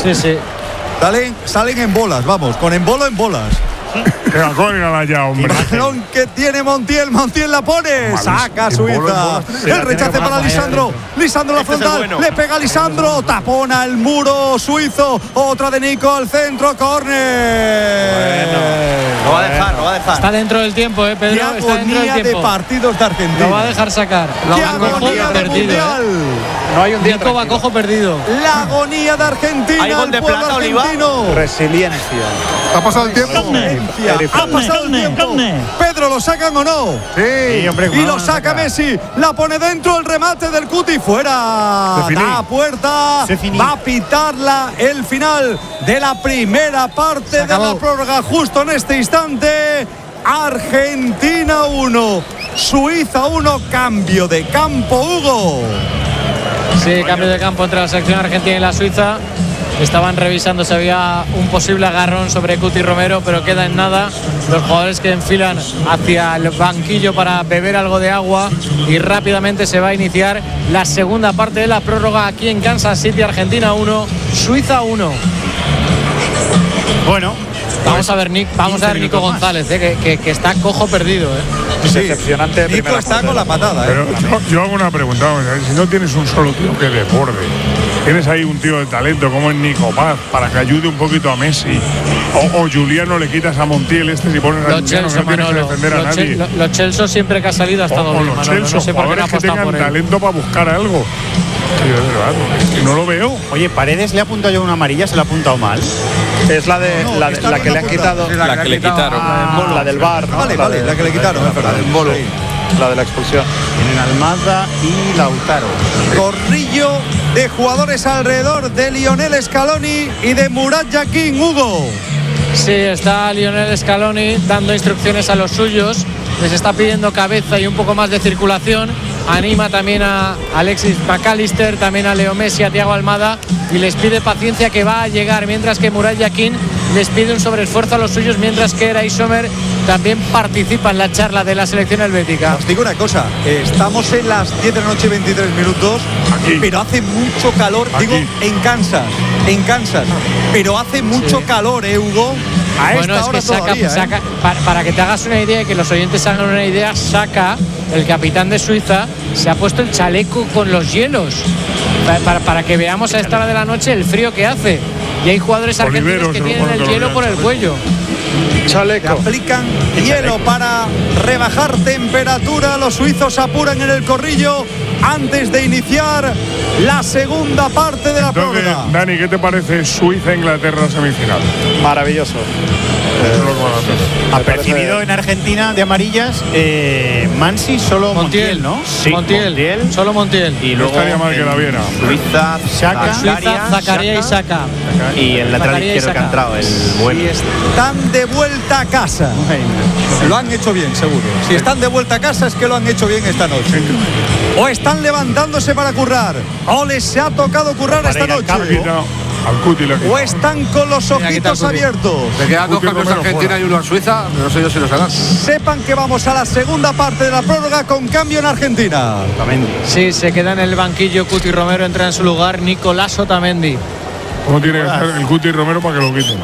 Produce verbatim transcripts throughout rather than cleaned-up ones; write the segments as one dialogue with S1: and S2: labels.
S1: Sí, sí.
S2: Salen, salen en bolas, vamos, con embolo en bolas.
S3: Venga, cólgala ya, hombre.
S2: Balón que tiene Montiel, Montiel la pone, saca Suiza. El rechace para Lisandro. Lisandro la frontal, le pega a Lisandro, tapona el muro suizo. Otra de Nico al centro, córner.
S4: Lo va a dejar, lo va a dejar.
S1: Está dentro del tiempo, eh, Pedro.
S2: Qué
S1: Está dentro del
S2: agonía
S1: tiempo
S2: de partidos de Argentina.
S1: Lo va a dejar sacar.
S2: Qué agonía de mundial.
S5: No hay un día
S1: Nico Bacojo perdido.
S2: La agonía de Argentina.
S4: ¿Hay gol de
S2: el pueblo
S4: plata, Oliva?
S2: argentino.
S5: Resiliencia.
S6: ¿Ha pasado el tiempo?
S2: Ha pasado el tiempo. Pedro, ¿lo sacan o no?
S6: Sí,
S5: hombre.
S2: Y lo saca Messi. La pone dentro, el remate del Cuti fuera. Da puerta. Va a pitarla el final de la primera parte de la prórroga. Justo en este instante. Argentina uno, Suiza uno. Cambio de campo, Hugo.
S1: Sí, cambio de campo entre la selección argentina y la Suiza. Estaban revisando si había un posible agarrón sobre Cuti Romero, pero queda en nada. Los jugadores que enfilan hacia el banquillo para beber algo de agua y rápidamente se va a iniciar la segunda parte de la prórroga aquí en Kansas City. Argentina uno, Suiza uno.
S5: Bueno,
S1: vamos a ver, Nick, vamos a ver Nico González, eh, que, que, que está cojo perdido. Eh.
S2: Sí,
S5: decepcionante.
S2: Nico está con la patada.
S3: Pero
S2: ¿eh?
S3: yo, yo hago una pregunta, si no tienes un solo tío que desborde, tienes ahí un tío de talento como es Nico Paz para que ayude un poquito a Messi, o, o Juliano le quitas a Montiel este si pones a
S1: Los
S3: Juliano,
S1: Chelsea,
S3: no tienes que
S1: Manolo,
S3: defender a
S1: los
S3: nadie.
S1: Chel- Los Chelsea siempre que ha salido ha estado
S3: o, o
S1: bien,
S3: los
S1: Manolo,
S3: Chelsea,
S1: no sé por qué no ha
S3: jugadores que
S1: apostado
S3: tengan
S1: por él.
S3: talento para buscar algo. Sí, de verdad, es que no lo veo.
S5: Oye, Paredes le ha apuntado yo una amarilla, se la ha apuntado mal.
S6: Es la de
S2: No,
S6: la, de-
S2: está
S6: la
S2: bien
S6: que le han
S2: apuntado.
S6: quitado.
S7: La que le quitaron.
S6: Ah, la del bar, ¿no?
S2: Vale, vale, la que le quitaron, es verdad.
S6: La del bolo.
S2: Sí.
S6: La de la expulsión.
S5: Tienen Almada y Lautaro.
S2: Corrillo de jugadores alrededor de Lionel Scaloni y de Murat Yakin, Hugo.
S1: Sí, está Lionel Scaloni dando instrucciones a los suyos. Les está pidiendo cabeza y un poco más de circulación. Anima también a Alexis McAllister, también a Leo Messi, a Thiago Almada, y les pide paciencia que va a llegar, mientras que Murat Yakin les pide un sobreesfuerzo a los suyos, mientras que Eray Sommer también participa en la charla de la selección helvética.
S2: Os digo una cosa, eh, estamos en las diez de la noche, veintitrés minutos,
S3: Aquí.
S2: pero hace mucho calor,
S3: Aquí.
S2: digo, en Kansas, en Kansas, pero hace mucho
S1: Sí.
S2: calor, ¿eh, Hugo? A
S1: Bueno,
S2: esta
S1: es
S2: hora
S1: que saca,
S2: todavía, ¿eh?
S1: saca para, para que te hagas una idea y que los oyentes hagan una idea, Saka, el capitán de Suiza, se ha puesto el chaleco con los hielos para, para, para que veamos a esta hora de la noche el frío que hace. Y hay jugadores argentinos
S3: Oliveros
S1: que
S3: se lo
S1: tienen
S3: pone
S1: el
S3: todos los
S1: hielo
S3: días,
S1: por el
S3: chaleco.
S1: cuello.
S2: Le
S6: Chaleco.
S2: aplican hielo para rebajar temperatura. Los suizos apuran en el corrillo antes de iniciar la segunda parte de la
S3: Entonces,
S2: prórroga.
S3: Dani, ¿qué te parece Suiza-Inglaterra semifinal?
S6: Maravilloso.
S3: Eso es lo que van a hacer.
S5: Apercibido en Argentina de amarillas, eh, Mansi, solo Montiel,
S1: Montiel,
S5: ¿no?
S4: Sí,
S1: Montiel,
S4: Montiel.
S1: solo Montiel.
S4: Y
S3: No
S4: luego
S3: estaría mal que
S4: en
S3: la viera.
S4: Suiza,
S5: Saka.
S1: Suiza, Zakaria y Saka.
S4: Y el lateral
S1: Zakaria y
S4: izquierdo que ha
S1: Saka.
S4: entrado, el
S2: Si
S4: bueno.
S2: están de vuelta a casa, lo han hecho bien, seguro. Si están de vuelta a casa es que lo han hecho bien esta noche. O están levantándose para currar, o les ha tocado currar esta
S5: ir al
S2: noche.
S3: Le ha quitado al Cuti, le ha
S2: O
S3: quitado.
S2: están con los
S1: Mira, quita el
S2: ojitos
S1: Cuti.
S2: abiertos.
S7: Le quedan dos
S3: Cuti
S7: cambios a
S3: Romero
S7: Argentina
S3: fuera.
S7: y uno a Suiza. No sé yo si los harán.
S2: Sepan que vamos a la segunda parte de la prórroga con cambio en Argentina.
S1: Sí, se queda en el banquillo Cuti Romero, entra en su lugar Nicolás Otamendi.
S3: ¿Cómo tiene que estar el Cuti Romero para que lo quiten?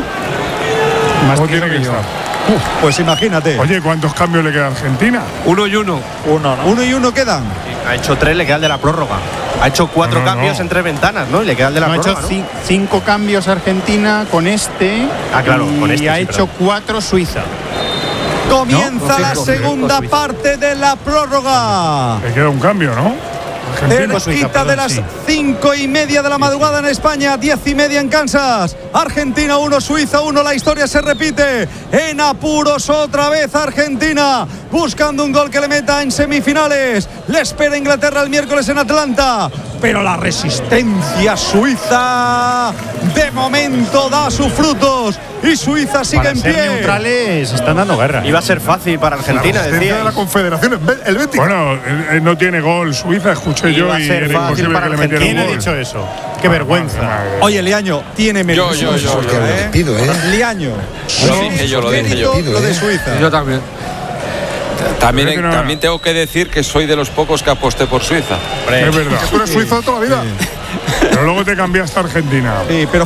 S3: ¿Cómo tiene que estar?
S2: Pues imagínate,
S3: Oye, ¿cuántos cambios le queda a Argentina?
S7: Uno y uno.
S6: Uno, ¿no?
S2: uno y uno quedan.
S4: Ha hecho tres, le queda el de la prórroga. Ha hecho cuatro
S3: No, no,
S4: cambios
S3: no.
S4: en tres ventanas, ¿no? Y le queda el de la
S5: No, ha hecho
S4: prórroga, ¿no?
S5: ci- cinco cambios Argentina con este.
S4: Ah, claro,
S5: y
S4: con este,
S5: ha
S4: sí,
S5: hecho
S4: perdón.
S5: cuatro Suiza.
S2: Comienza
S4: No,
S2: la
S4: cinco,
S2: segunda
S4: cinco,
S2: parte de la prórroga.
S3: Le queda un cambio, ¿no? Argentina.
S2: Cerquita de las cinco y media de la madrugada en España, diez y media en Kansas. Argentina uno, Suiza uno. La historia se repite. En apuros otra vez Argentina, buscando un gol que le meta en semifinales. Le espera Inglaterra el miércoles en Atlanta. Pero la resistencia suiza de momento da sus frutos. Y Suiza sigue
S5: Para
S2: en
S5: ser
S2: pie.
S5: neutrales están dando guerra.
S4: Iba a ser fácil para Argentina,
S6: La
S4: decía.
S6: de la Confederación, el Betis.
S3: Bueno, él, él no tiene gol. Suiza escuché
S4: Iba
S3: yo
S4: a
S3: y
S4: ser
S3: era
S4: fácil
S3: imposible
S4: para
S3: que le metiera un
S5: ¿Quién ha
S3: gol.
S5: dicho eso? Qué vergüenza.
S3: Madre.
S2: Oye, Liaño, tiene mérito.
S7: Yo, yo, yo, yo.
S2: ¿eh?
S8: pido, ¿eh?
S2: Liaño.
S7: Lo dije yo, lo dije yo.
S2: Mérito lo de Suiza.
S7: Yo también. También,
S3: Pero es que no-
S7: también tengo que decir que soy de los pocos que aposté por Suiza.
S3: Es verdad.
S6: Tú eres suizo de toda la vida.
S3: Pero luego te cambiaste a Argentina.
S2: Sí, pero